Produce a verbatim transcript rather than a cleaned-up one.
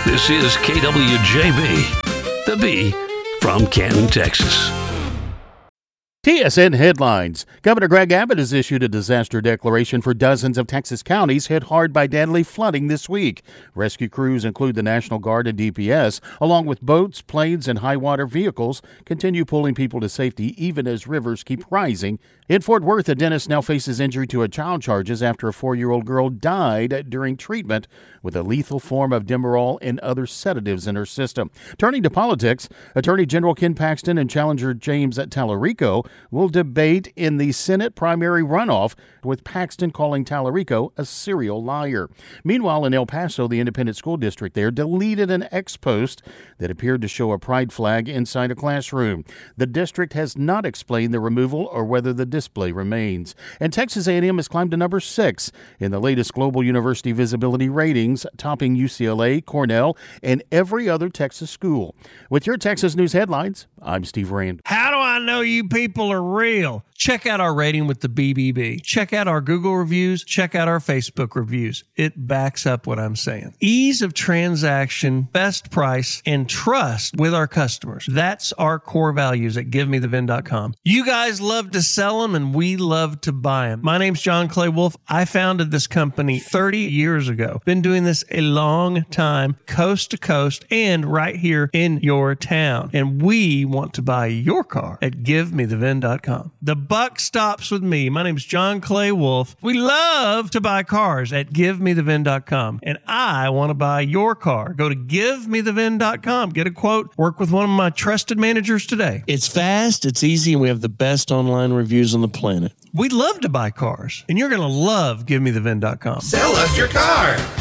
This is K W J B, the B from Canton, Texas. T S N headlines. Governor Greg Abbott has issued a disaster declaration for dozens of Texas counties hit hard by deadly flooding this week. Rescue crews include the National Guard and D P S, along with boats, planes, and high-water vehicles, continue pulling people to safety even as rivers keep rising. In Fort Worth, a dentist now faces injury to a child charges after a four-year-old girl died during treatment with a lethal form of Demerol and other sedatives in her system. Turning to politics, Attorney General Ken Paxton and challenger James Tallarico will debate in the Senate primary runoff, with Paxton calling Tallarico a serial liar. Meanwhile, in El Paso, the independent school district there deleted an X post that appeared to show a pride flag inside a classroom. The district has not explained the removal or whether the display remains. And Texas A and M has climbed to number six in the latest Global University Visibility Ratings, topping U C L A, Cornell, and every other Texas school. With your Texas News headlines, I'm Steve Rand. How do I know you people are real? Check out our rating with the B B B. Check out our Google reviews. Check out our Facebook reviews. It backs up what I'm saying. Ease of transaction, best price, and trust with our customers. That's our core values at give me the vin dot com. You guys love to sell them, and we love to buy them. My name's John Clay Wolf. I founded this company thirty years ago. Been doing this a long time, coast to coast, and right here in your town. And we want to buy your car at give me the vin dot com. The buck stops with me. My name's John Clay Wolf. We love to buy cars at give me the vin dot com. And I want to buy your car. Go to give me the vin dot com. Get a quote. Work with one of my trusted managers today. It's fast, it's easy, and we have the best online reviews on the planet. We love to buy cars. And you're going to love give me the vin dot com. Sell us your car.